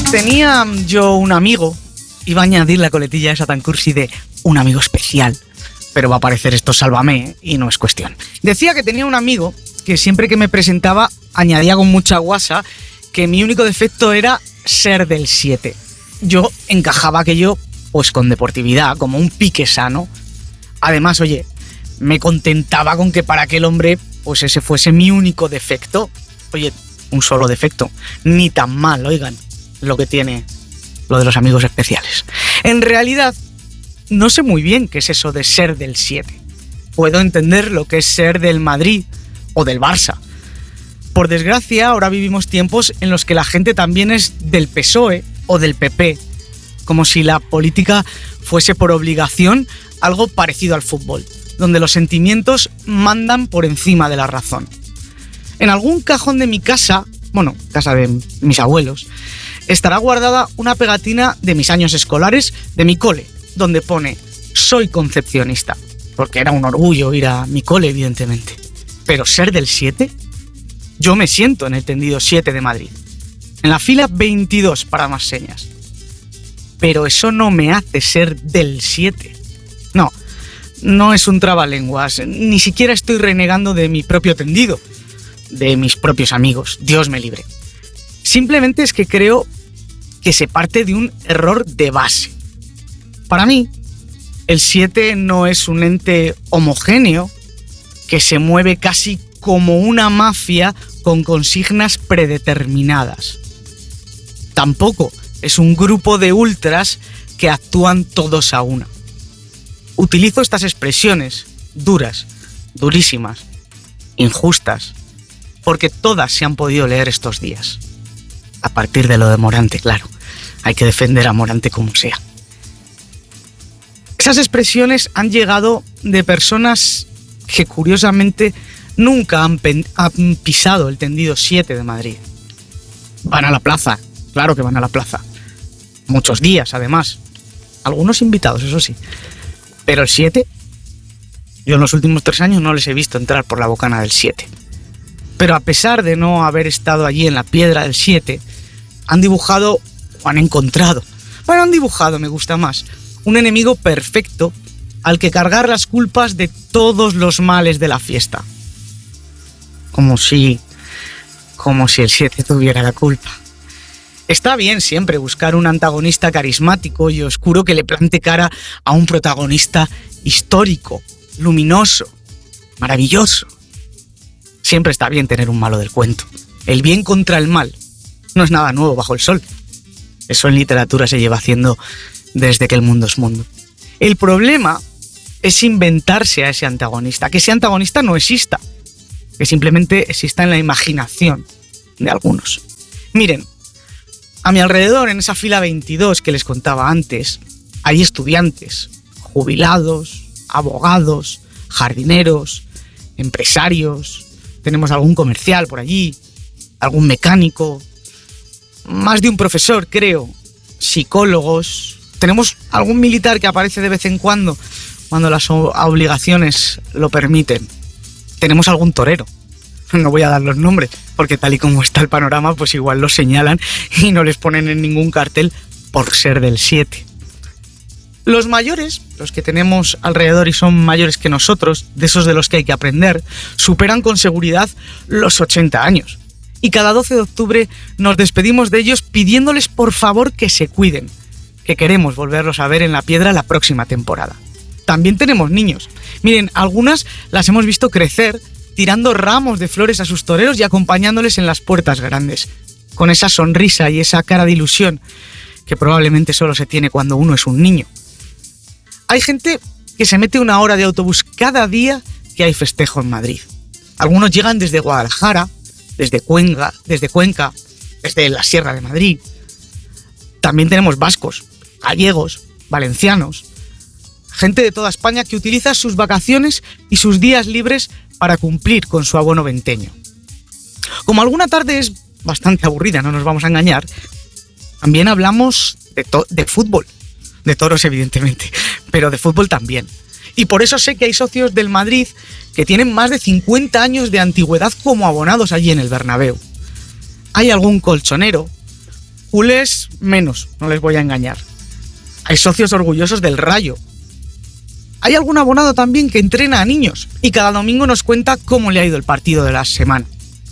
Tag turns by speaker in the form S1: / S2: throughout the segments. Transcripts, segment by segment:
S1: Tenía yo un amigo, iba a añadir la coletilla esa tan cursi de un amigo especial, pero va a aparecer esto Sálvame y no es cuestión. Decía que tenía un amigo que siempre que me presentaba añadía con mucha guasa que mi único defecto era ser del 7. Yo encajaba aquello pues con deportividad, como un pique sano. Además, oye, me contentaba con que para aquel hombre pues ese fuese mi único defecto. Oye, un solo defecto, ni tan mal, oigan, lo que tiene lo de los amigos especiales. En realidad, no sé muy bien qué es eso de ser del 7. Puedo entender lo que es ser del Madrid o del Barça. Por desgracia, ahora vivimos tiempos en los que la gente también es del PSOE o del PP, como si la política fuese por obligación algo parecido al fútbol, donde los sentimientos mandan por encima de la razón. En algún cajón de mi casa, casa de mis abuelos, estará guardada una pegatina de mis años escolares de mi cole, donde pone «Soy concepcionista», porque era un orgullo ir a mi cole, evidentemente. Pero ser del 7, yo me siento en el tendido 7 de Madrid, en la fila 22 para más señas. Pero eso no me hace ser del 7. No es un trabalenguas, ni siquiera estoy renegando de mi propio tendido, de mis propios amigos, Dios me libre. Simplemente es que creo que se parte de un error de base. Para mí, el 7 no es un ente homogéneo que se mueve casi como una mafia con consignas predeterminadas. Tampoco es un grupo de ultras que actúan todos a una. Utilizo estas expresiones duras, durísimas, injustas, porque todas se han podido leer estos días. A partir de lo de Morante, claro. Hay que defender a Morante como sea. Esas expresiones han llegado de personas que curiosamente nunca han pisado el tendido 7 de Madrid. Van a la plaza, claro que van a la plaza. Muchos días, además. Algunos invitados, eso sí. Pero el 7, yo en los últimos 3 años no les he visto entrar por la bocana del 7. Pero a pesar de no haber estado allí en la piedra del 7, han dibujado o han encontrado, han dibujado, me gusta más, un enemigo perfecto al que cargar las culpas de todos los males de la fiesta. Como si el 7 tuviera la culpa. Está bien siempre buscar un antagonista carismático y oscuro que le plante cara a un protagonista histórico, luminoso, maravilloso. Siempre está bien tener un malo del cuento. El bien contra el mal no es nada nuevo bajo el sol. Eso en literatura se lleva haciendo desde que el mundo es mundo. El problema es inventarse a ese antagonista, que ese antagonista no exista, que simplemente exista en la imaginación de algunos. Miren, a mi alrededor, en esa fila 22 que les contaba antes, hay estudiantes, jubilados, abogados, jardineros, empresarios, tenemos algún comercial por allí, algún mecánico, más de un profesor, creo, psicólogos, tenemos algún militar que aparece de vez en cuando las obligaciones lo permiten, tenemos algún torero. No voy a dar los nombres, porque tal y como está el panorama, pues igual los señalan y no les ponen en ningún cartel por ser del 7. Los mayores, los que tenemos alrededor y son mayores que nosotros, de esos de los que hay que aprender, superan con seguridad los 80 años. Y cada 12 de octubre nos despedimos de ellos pidiéndoles por favor que se cuiden, que queremos volverlos a ver en la piedra la próxima temporada. También tenemos niños. Miren, algunas las hemos visto crecer tirando ramos de flores a sus toreros y acompañándoles en las puertas grandes, con esa sonrisa y esa cara de ilusión que probablemente solo se tiene cuando uno es un niño. Hay gente que se mete 1 hora de autobús cada día que hay festejo en Madrid. Algunos llegan desde Guadalajara, desde Cuenca, desde la Sierra de Madrid. También tenemos vascos, gallegos, valencianos, gente de toda España que utiliza sus vacaciones y sus días libres para cumplir con su abono venteño. Como alguna tarde es bastante aburrida, no nos vamos a engañar, también hablamos de fútbol, de toros evidentemente, pero de fútbol también. Y por eso sé que hay socios del Madrid que tienen más de 50 años de antigüedad como abonados allí en el Bernabéu. Hay algún colchonero, culés menos, no les voy a engañar. Hay socios orgullosos del Rayo. Hay algún abonado también que entrena a niños y cada domingo nos cuenta cómo le ha ido el partido de la semana.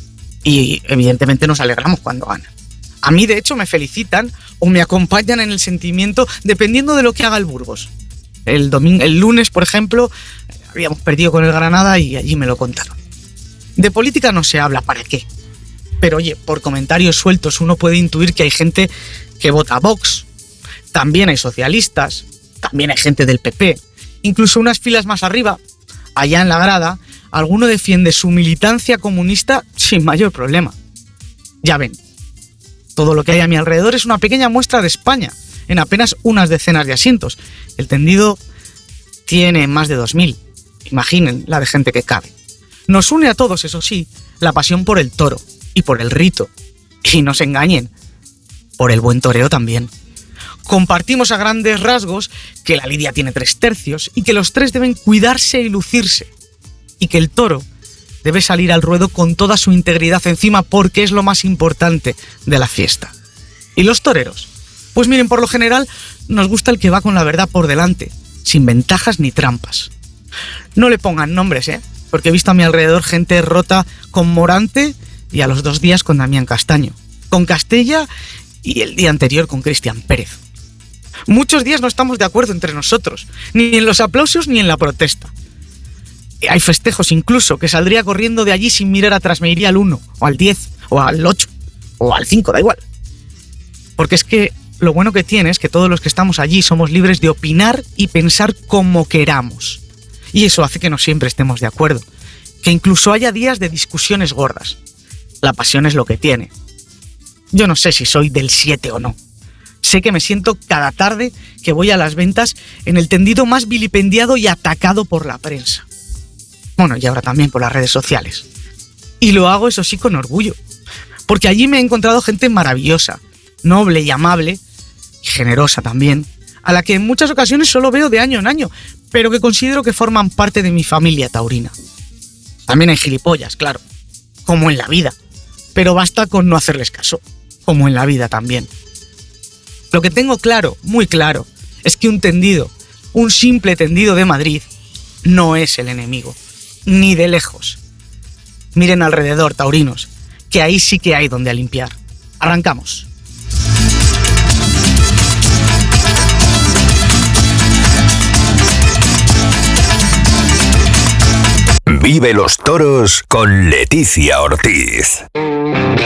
S1: Y evidentemente nos alegramos cuando gana. A mí, de hecho, me felicitan o me acompañan en el sentimiento dependiendo de lo que haga el Burgos. El lunes, por ejemplo, habíamos perdido con el Granada y allí me lo contaron. De política no se habla, ¿para qué? Pero oye, por comentarios sueltos uno puede intuir que hay gente que vota a Vox, también hay socialistas, también hay gente del PP, incluso unas filas más arriba, allá en la grada, alguno defiende su militancia comunista sin mayor problema. Ya ven, todo lo que hay a mi alrededor es una pequeña muestra de España, en apenas unas decenas de asientos. El tendido tiene más de 2000, imaginen la de gente que cabe. Nos une a todos, eso sí, la pasión por el toro y por el rito. Y no se engañen, por el buen toreo también. Compartimos a grandes rasgos que la lidia tiene 3 tercios y que los 3 deben cuidarse y lucirse. Y que el toro debe salir al ruedo con toda su integridad encima porque es lo más importante de la fiesta. ¿Y los toreros? Pues miren, por lo general nos gusta el que va con la verdad por delante, sin ventajas ni trampas. No le pongan nombres, porque he visto a mi alrededor gente rota con Morante y a los 2 días con Damián Castaño, con Castella y el día anterior con Cristian Pérez. Muchos días no estamos de acuerdo entre nosotros, ni en los aplausos ni en la protesta. Hay festejos incluso que saldría corriendo de allí sin mirar atrás, me iría al 1, o al 10, o al 8, o al 5, da igual. Porque es que lo bueno que tiene es que todos los que estamos allí somos libres de opinar y pensar como queramos. Y eso hace que no siempre estemos de acuerdo, que incluso haya días de discusiones gordas. La pasión es lo que tiene. Yo no sé si soy del 7 o no. Sé que me siento cada tarde que voy a las ventas en el tendido más vilipendiado y atacado por la prensa. Bueno, y ahora también por las redes sociales. Y lo hago, eso sí, con orgullo. Porque allí me he encontrado gente maravillosa, noble y amable, y generosa también, a la que en muchas ocasiones solo veo de año en año, pero que considero que forman parte de mi familia taurina. También hay gilipollas, claro, como en la vida, pero basta con no hacerles caso, como en la vida también. Lo que tengo claro, muy claro, es que un tendido, un simple tendido de Madrid, no es el enemigo, ni de lejos. Miren alrededor, taurinos, que ahí sí que hay donde limpiar. Arrancamos.
S2: Vive los toros con Leticia Ortiz.